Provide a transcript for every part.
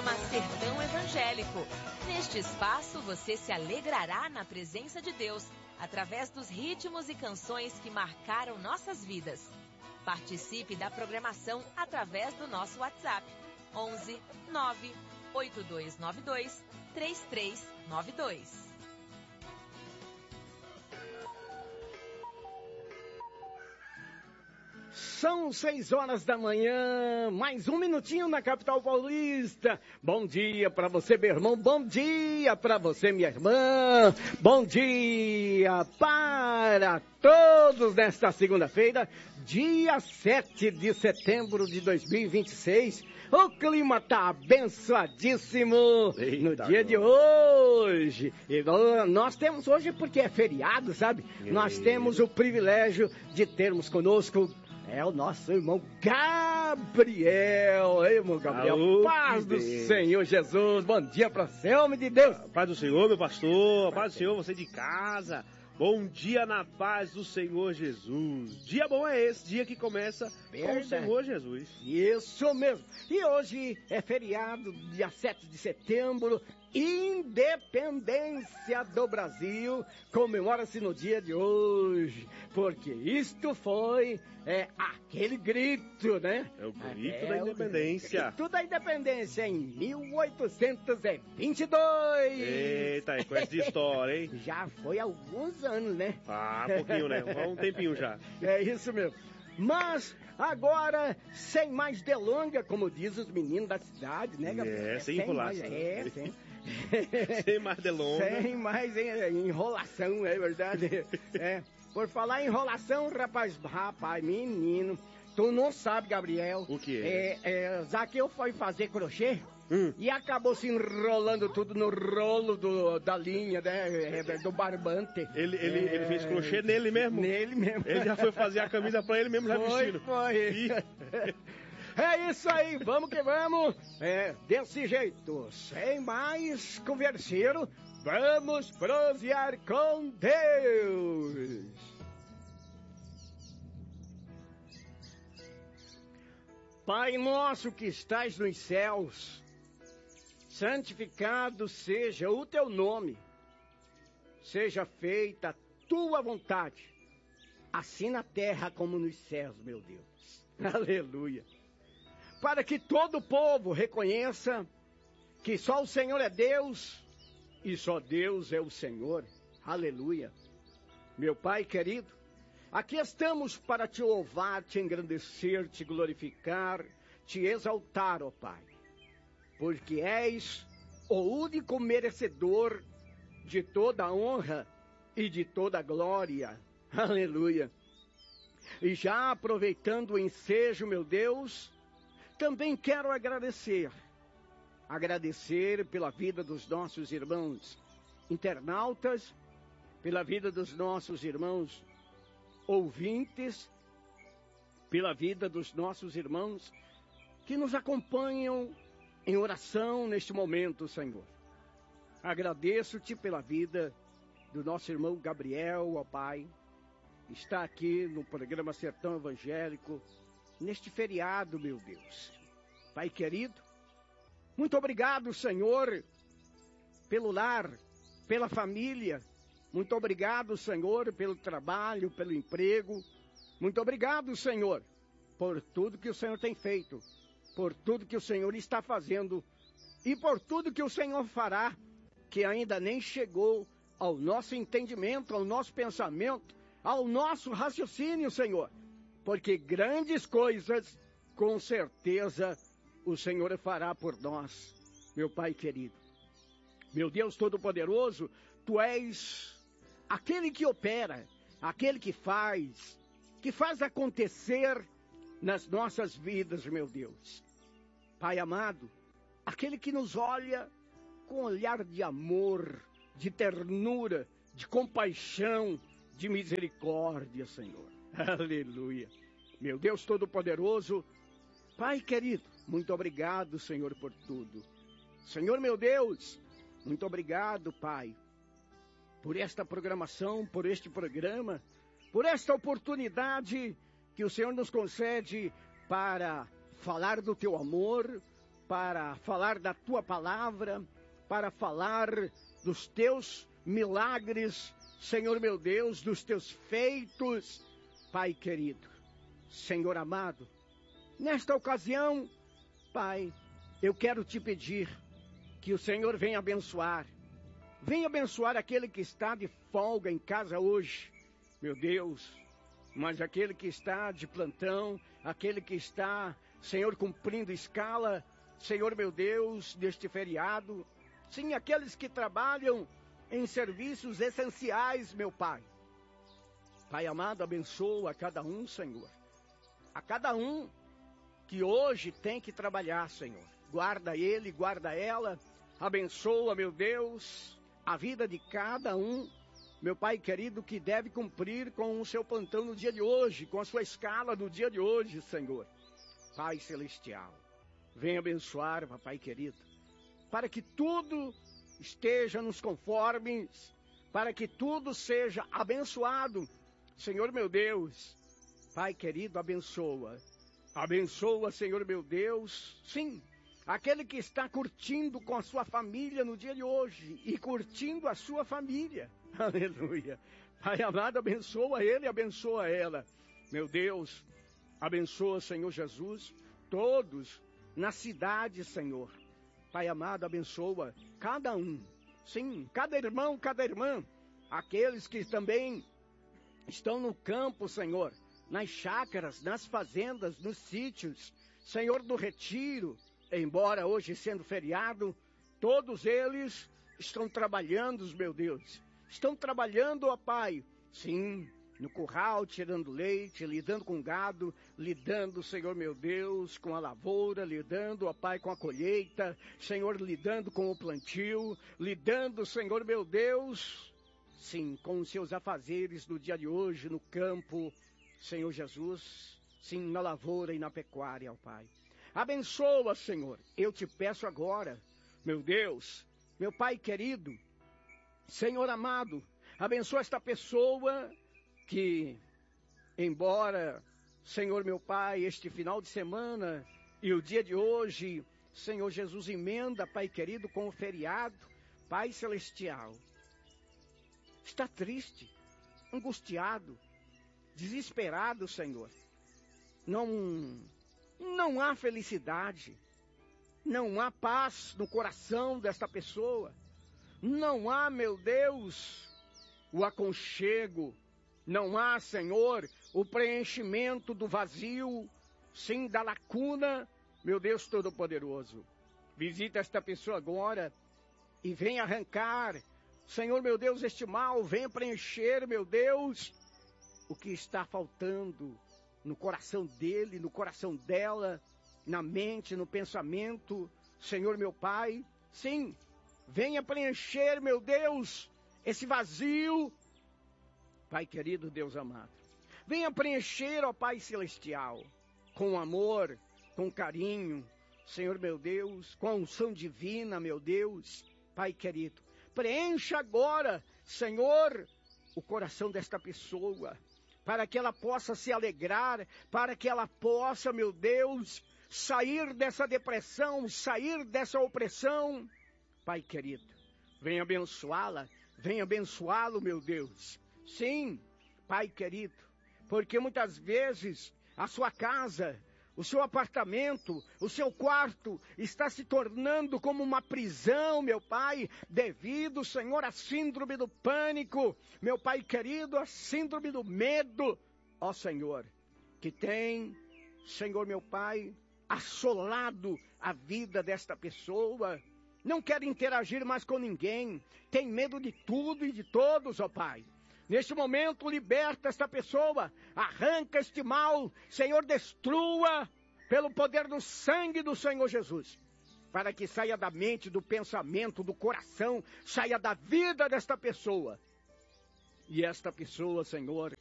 programa Sertão Evangélico. Neste espaço você se alegrará na presença de Deus, através dos ritmos e canções que marcaram nossas vidas. Participe da programação através do nosso WhatsApp, 11 9 8292 3392. São 6 horas da manhã, mais um minutinho na capital paulista. Bom dia para você, meu irmão. Bom dia para você, minha irmã. Bom dia para todos nesta segunda-feira, dia 7 de setembro de 2026. O clima tá abençoadíssimo. Eita, no dia de hoje. E nós temos hoje, porque é feriado, sabe? Nós temos o privilégio de termos conosco o nosso irmão Gabriel. Ei, irmão Gabriel, alô, paz do Senhor Jesus. Bom dia para você, homem de Deus. Paz do Senhor, meu pastor. Paz do Senhor, você de casa. Bom dia na paz do Senhor Jesus. Dia bom é esse, dia que começa com o Senhor Jesus. Isso mesmo. E hoje é feriado, dia 7 de setembro, Independência do Brasil. Comemora-se no dia de hoje, porque isto foi aquele grito, né? É o grito da independência. O grito da independência em 1822. Eita, é coisa de história, hein? Já foi há alguns anos, né? Ah, pouquinho, né? Um tempinho já. É isso mesmo. Mas agora, sem mais delonga, como diz os meninos da cidade, né, Gabriel? Sem enrolação. Sem mais delonga. Sem mais enrolação, é verdade. Por falar em enrolação, rapaz, menino, tu não sabe, Gabriel. O que é? Zaqueu foi fazer crochê. E acabou se enrolando tudo no rolo da linha, né, do barbante. Ele fez crochê nele mesmo? Nele mesmo. Ele já foi fazer a camisa pra ele mesmo já vestindo. Foi. É isso aí, vamos que vamos. Desse jeito, sem mais converseiro, vamos prosear com Deus. Pai nosso que estás nos céus, santificado seja o teu nome, seja feita a tua vontade, assim na terra como nos céus, meu Deus. Aleluia. Para que todo o povo reconheça que só o Senhor é Deus e só Deus é o Senhor. Aleluia. Meu Pai querido, aqui estamos para te louvar, te engrandecer, te glorificar, te exaltar, ó Pai. Porque és o único merecedor de toda a honra e de toda a glória. Aleluia. E já aproveitando o ensejo, meu Deus, também quero agradecer pela vida dos nossos irmãos internautas, pela vida dos nossos irmãos ouvintes, pela vida dos nossos irmãos que nos acompanham em oração neste momento, Senhor. Agradeço-te pela vida do nosso irmão Gabriel, ó Pai, que está aqui no programa Sertão Evangélico, neste feriado, meu Deus. Pai querido, muito obrigado, Senhor, pelo lar, pela família. Muito obrigado, Senhor, pelo trabalho, pelo emprego. Muito obrigado, Senhor, por tudo que o Senhor tem feito, por tudo que o Senhor está fazendo e por tudo que o Senhor fará, que ainda nem chegou ao nosso entendimento, ao nosso pensamento, ao nosso raciocínio, Senhor. Porque grandes coisas, com certeza, o Senhor fará por nós, meu Pai querido. Meu Deus Todo-Poderoso, Tu és aquele que opera, aquele que faz acontecer nas nossas vidas, meu Deus. Pai amado, aquele que nos olha com olhar de amor, de ternura, de compaixão, de misericórdia, Senhor. Aleluia. Meu Deus Todo-Poderoso, Pai querido, muito obrigado, Senhor, por tudo. Senhor, meu Deus, muito obrigado, Pai, por esta programação, por este programa, por esta oportunidade que o Senhor nos concede para falar do Teu amor, para falar da tua palavra, para falar dos teus milagres, Senhor meu Deus, dos teus feitos, Pai querido, Senhor amado. Nesta ocasião, Pai, eu quero te pedir que o Senhor venha abençoar aquele que está de folga em casa hoje, meu Deus, mas aquele que está de plantão, aquele que está, Senhor, cumprindo escala, Senhor meu Deus, deste feriado, sim, aqueles que trabalham em serviços essenciais, meu Pai. Pai amado, abençoa a cada um, Senhor, a cada um que hoje tem que trabalhar, Senhor. Guarda ele, guarda ela, abençoa, meu Deus, a vida de cada um, meu Pai querido, que deve cumprir com o seu plantão no dia de hoje, com a sua escala no dia de hoje, Senhor. Pai celestial, venha abençoar, Papai querido, para que tudo esteja nos conformes, para que tudo seja abençoado. Senhor meu Deus, Pai querido, abençoa, Senhor meu Deus, sim, aquele que está curtindo com a sua família no dia de hoje e curtindo a sua família, aleluia. Pai amado, abençoa ele, abençoa ela, meu Deus, abençoa, Senhor Jesus, todos na cidade, Senhor. Pai amado, abençoa cada um, sim, cada irmão, cada irmã, aqueles que também estão no campo, Senhor, nas chácaras, nas fazendas, nos sítios, Senhor do retiro, embora hoje sendo feriado, todos eles estão trabalhando, meu Deus, estão trabalhando, ó Pai, sim, no curral, tirando leite, lidando com gado, lidando, Senhor meu Deus, com a lavoura, lidando, ó Pai, com a colheita, Senhor, lidando com o plantio, lidando, Senhor meu Deus, sim, com os seus afazeres do dia de hoje, no campo, Senhor Jesus, sim, na lavoura e na pecuária, ó Pai. Abençoa, Senhor, eu te peço agora, meu Deus, meu Pai querido, Senhor amado, abençoa esta pessoa que, embora, Senhor meu Pai, este final de semana e o dia de hoje, Senhor Jesus, emenda, Pai querido, com o feriado, Pai celestial, está triste, angustiado, desesperado, Senhor. Não há felicidade, não há paz no coração desta pessoa, não há, meu Deus, o aconchego, não há, Senhor, o preenchimento do vazio, sim, da lacuna, meu Deus Todo-Poderoso. Visita esta pessoa agora e vem arrancar, Senhor, meu Deus, este mal, venha preencher, meu Deus, o que está faltando no coração dele, no coração dela, na mente, no pensamento, Senhor, meu Pai, sim, venha preencher, meu Deus, esse vazio, Pai querido, Deus amado. Venha preencher, ó Pai celestial, com amor, com carinho, Senhor meu Deus, com a unção divina, meu Deus, Pai querido. Preencha agora, Senhor, o coração desta pessoa, para que ela possa se alegrar, para que ela possa, meu Deus, sair dessa depressão, sair dessa opressão. Pai querido, venha abençoá-la, venha abençoá-lo, meu Deus. Sim, Pai querido, porque muitas vezes a sua casa, o seu apartamento, o seu quarto está se tornando como uma prisão, meu Pai, devido, Senhor, à síndrome do pânico, meu Pai querido, à síndrome do medo, ó Senhor, que tem, Senhor, meu Pai, assolado a vida desta pessoa, não quer interagir mais com ninguém, tem medo de tudo e de todos, ó Pai. Neste momento, liberta esta pessoa, arranca este mal, Senhor, destrua pelo poder do sangue do Senhor Jesus, para que saia da mente, do pensamento, do coração, saia da vida desta pessoa. E esta pessoa, Senhor,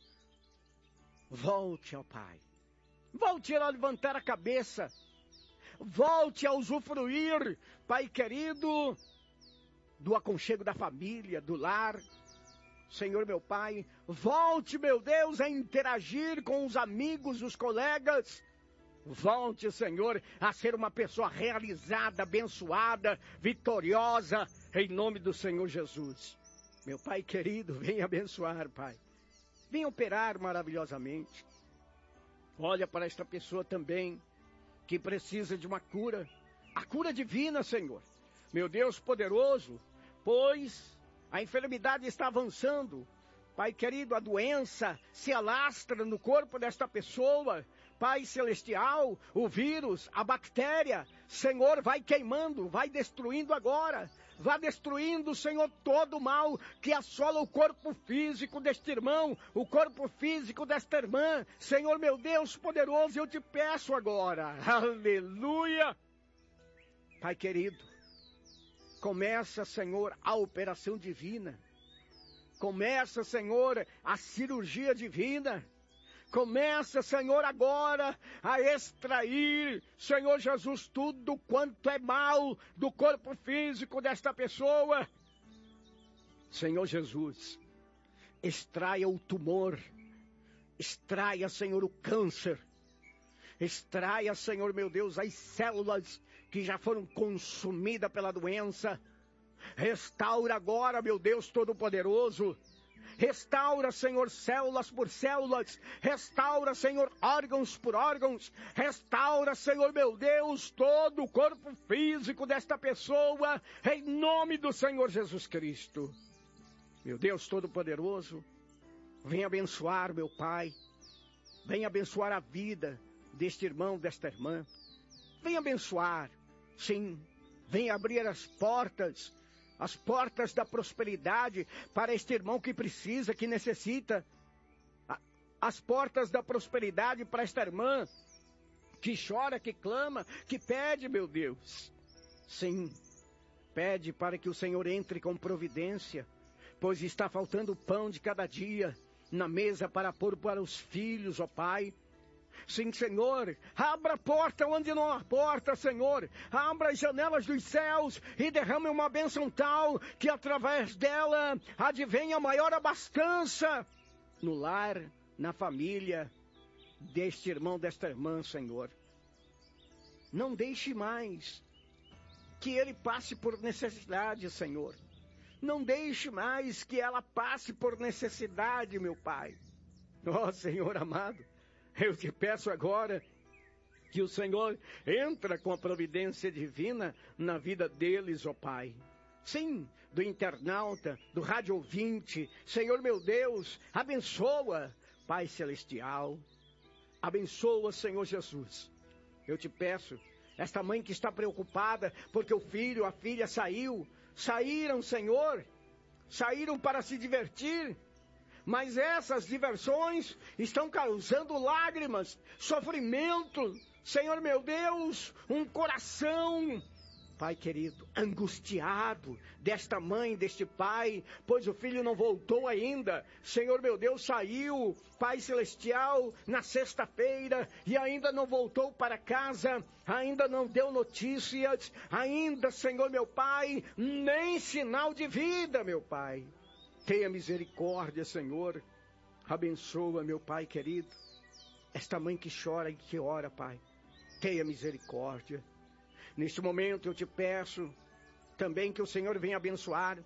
volte ao Pai, volte a levantar a cabeça, volte a usufruir, Pai querido, do aconchego da família, do lar. Senhor meu Pai, volte, meu Deus, a interagir com os amigos, os colegas, Volte, Senhor, a ser uma pessoa realizada, abençoada, vitoriosa, em nome do Senhor Jesus. Meu Pai querido, venha abençoar, Pai. Venha operar maravilhosamente. Olha para esta pessoa também, que precisa de uma cura. A cura divina, Senhor. Meu Deus poderoso, pois a enfermidade está avançando. Pai querido, a doença se alastra no corpo desta pessoa. Pai celestial, o vírus, a bactéria, Senhor, vai queimando, vai destruindo agora. Vá destruindo, Senhor, todo o mal que assola o corpo físico deste irmão, o corpo físico desta irmã. Senhor, meu Deus poderoso, eu te peço agora. Aleluia! Pai querido, começa, Senhor, a operação divina. Começa, Senhor, a cirurgia divina. Começa, Senhor, agora a extrair, Senhor Jesus, tudo quanto é mal do corpo físico desta pessoa. Senhor Jesus, extraia o tumor, extraia, Senhor, o câncer, extraia, Senhor, meu Deus, as células que já foram consumidas pela doença. Restaura agora, meu Deus Todo-Poderoso. Restaura, Senhor, células por células. Restaura, Senhor, órgãos por órgãos. Restaura, Senhor, meu Deus, todo o corpo físico desta pessoa, em nome do Senhor Jesus Cristo. Meu Deus Todo-Poderoso, venha abençoar, meu Pai. Venha abençoar a vida deste irmão, desta irmã. Venha abençoar, sim. Venha abrir as portas da prosperidade para este irmão que precisa, que necessita. As portas da prosperidade para esta irmã que chora, que clama, que pede, meu Deus. Sim, pede para que o Senhor entre com providência, pois está faltando o pão de cada dia na mesa para pôr para os filhos, ó Pai. Sim, Senhor, abra a porta onde não há porta, Senhor. Abra as janelas dos céus e derrame uma bênção tal que através dela advenha maior abastança no lar, na família deste irmão, desta irmã, Senhor. Não deixe mais que ele passe por necessidade, Senhor. Não deixe mais que ela passe por necessidade, meu Pai. Ó, Senhor amado, eu te peço agora que o Senhor entra com a providência divina na vida deles, ó Pai. Sim, do internauta, do rádio ouvinte. Senhor meu Deus, abençoa, Pai celestial. Abençoa, Senhor Jesus. Eu te peço, esta mãe que está preocupada porque o filho, a filha saíram, Senhor, saíram para se divertir. Mas essas diversões estão causando lágrimas, sofrimento, Senhor meu Deus, um coração, Pai querido, angustiado desta mãe, deste pai, pois o filho não voltou ainda. Senhor meu Deus, saiu, Pai celestial, na sexta-feira e ainda não voltou para casa, ainda não deu notícias, ainda, Senhor meu Pai, nem sinal de vida, meu Pai. Tenha misericórdia, Senhor. Abençoa, meu Pai querido, esta mãe que chora e que ora, Pai. Tenha misericórdia. Neste momento eu te peço também que o Senhor venha abençoar.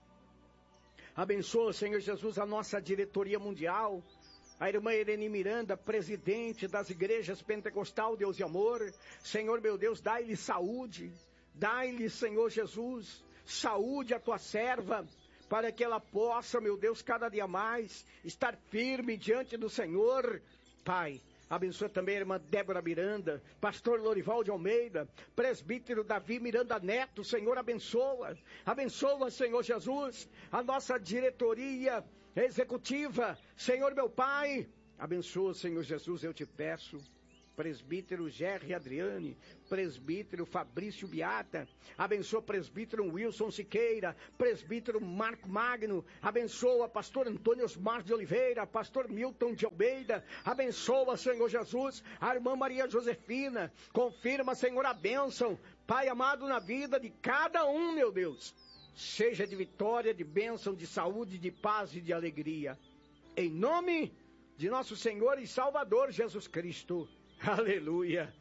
Abençoa, Senhor Jesus, a nossa diretoria mundial. A irmã Irene Miranda, presidente das igrejas Pentecostal Deus e Amor. Senhor meu Deus, dai-lhe saúde. Dai-lhe, Senhor Jesus, saúde à tua serva, para que ela possa, meu Deus, cada dia mais estar firme diante do Senhor. Pai, abençoa também a irmã Débora Miranda, pastor Lorival de Almeida, presbítero Davi Miranda Neto. Senhor, abençoa. Abençoa, Senhor Jesus, a nossa diretoria executiva. Senhor, meu Pai, abençoa, Senhor Jesus, eu te peço. Presbítero Gerry Adriane, presbítero Fabrício Biata, abençoa presbítero Wilson Siqueira, presbítero Marco Magno, abençoa pastor Antônio Osmar de Oliveira, pastor Milton de Almeida, abençoa, Senhor Jesus, a irmã Maria Josefina, confirma, Senhor, a bênção, Pai amado, na vida de cada um, meu Deus, seja de vitória, de bênção, de saúde, de paz e de alegria, em nome de nosso Senhor e Salvador Jesus Cristo. Aleluia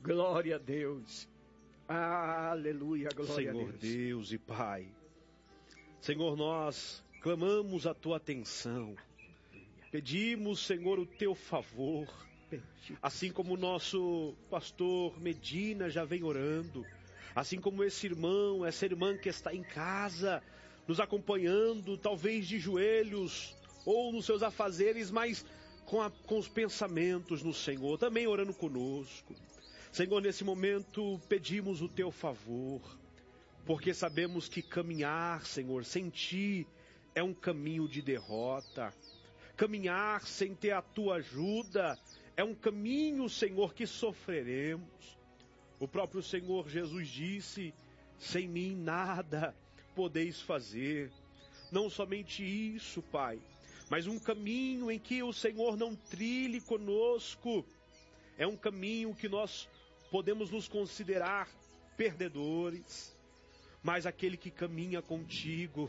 Glória a Deus. Aleluia, glória Senhor a Deus. Deus e Pai, Senhor, nós clamamos a Tua atenção. Pedimos, Senhor, o Teu favor. Assim como o nosso pastor Medina já vem orando. Assim como esse irmão, essa irmã que está em casa, nos acompanhando, talvez de joelhos ou nos seus afazeres, mas com os pensamentos no Senhor, também orando conosco. Senhor, nesse momento pedimos o Teu favor, porque sabemos que caminhar, Senhor, sem Ti é um caminho de derrota. Caminhar sem ter a Tua ajuda é um caminho, Senhor, que sofreremos. O próprio Senhor Jesus disse: sem mim nada podeis fazer. Não somente isso, Pai, mas um caminho em que o Senhor não trilhe conosco. É um caminho que nós podemos nos considerar perdedores. Mas aquele que caminha contigo,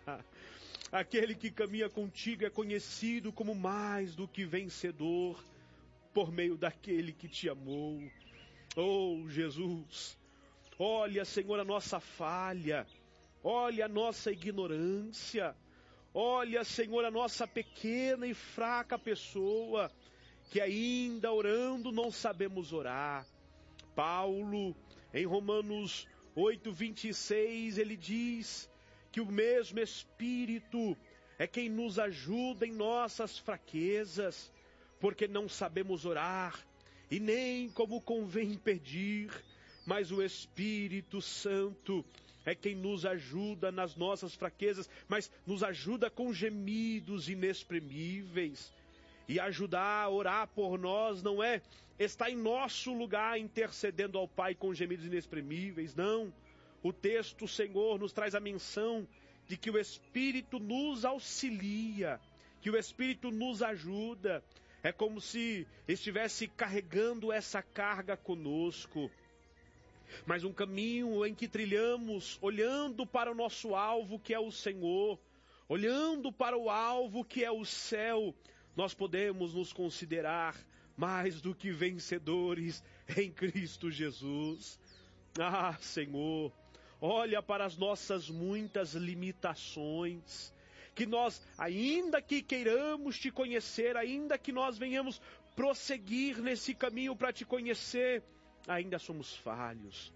aquele que caminha contigo é conhecido como mais do que vencedor, por meio daquele que te amou. Oh, Jesus, olha, Senhor, a nossa falha, olha a nossa ignorância, olha, Senhor, a nossa pequena e fraca pessoa, que ainda orando não sabemos orar. Paulo, em Romanos 8:26, ele diz que o mesmo Espírito é quem nos ajuda em nossas fraquezas, porque não sabemos orar e nem como convém pedir, mas o Espírito Santo é quem nos ajuda nas nossas fraquezas, mas nos ajuda com gemidos inexprimíveis. E ajudar a orar por nós não é estar em nosso lugar intercedendo ao Pai com gemidos inexprimíveis, não. O texto, Senhor, nos traz a menção de que o Espírito nos auxilia, que o Espírito nos ajuda. É como se estivesse carregando essa carga conosco. Mas um caminho em que trilhamos, olhando para o nosso alvo, que é o Senhor, olhando para o alvo, que é o céu, nós podemos nos considerar mais do que vencedores em Cristo Jesus. Ah, Senhor, olha para as nossas muitas limitações, que nós, ainda que queiramos te conhecer, ainda que nós venhamos prosseguir nesse caminho para te conhecer, ainda somos falhos,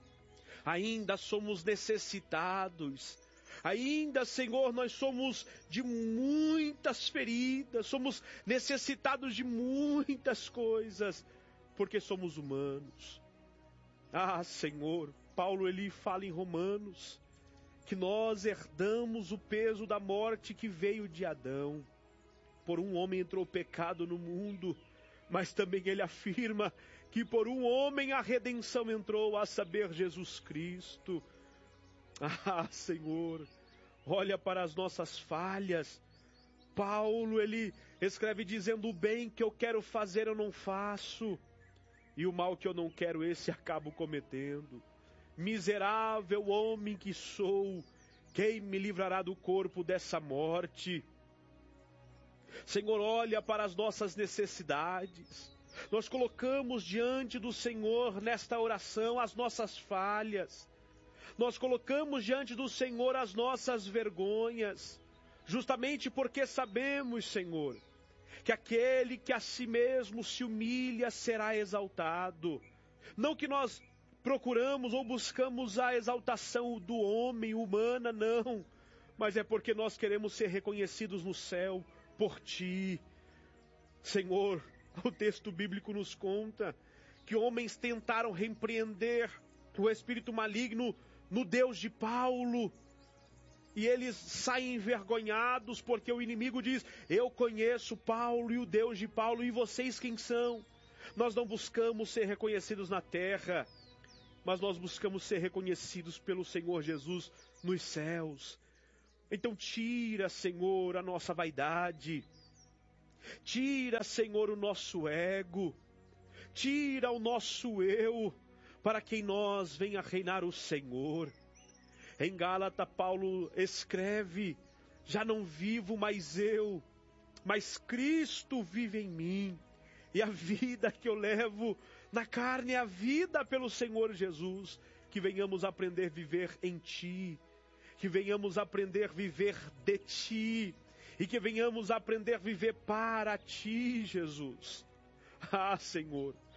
ainda somos necessitados, ainda, Senhor, nós somos de muitas feridas, somos necessitados de muitas coisas, porque somos humanos. Ah, Senhor, Paulo ele fala em Romanos que nós herdamos o peso da morte que veio de Adão. Por um homem entrou o pecado no mundo, mas também ele afirma que por um homem a redenção entrou, a saber, Jesus Cristo. Ah, Senhor, olha para as nossas falhas. Paulo, ele escreve dizendo: o bem que eu quero fazer eu não faço, e o mal que eu não quero esse acabo cometendo. Miserável homem que sou, quem me livrará do corpo dessa morte? Senhor, olha para as nossas necessidades. Nós colocamos diante do Senhor nesta oração as nossas falhas. Nós colocamos diante do Senhor as nossas vergonhas, justamente porque sabemos, Senhor, que aquele que a si mesmo se humilha será exaltado. Não que nós procuramos ou buscamos a exaltação do homem, humana, não, mas é porque nós queremos ser reconhecidos no céu por Ti. Senhor, o texto bíblico nos conta que homens tentaram repreender o espírito maligno no Deus de Paulo, e eles saem envergonhados porque o inimigo diz: eu conheço Paulo e o Deus de Paulo, e vocês quem são? Nós não buscamos ser reconhecidos na terra, mas nós buscamos ser reconhecidos pelo Senhor Jesus nos céus. Então tira, Senhor, a nossa vaidade, tira, Senhor, o nosso ego, tira o nosso eu, para que em nós venha reinar o Senhor. Em Gálatas, Paulo escreve: já não vivo mais eu, mas Cristo vive em mim, e a vida que eu levo na carne a vida pelo Senhor Jesus, que venhamos aprender a viver em Ti, que venhamos aprender a viver de Ti, e que venhamos aprender a viver para Ti, Jesus. Ah, Senhor,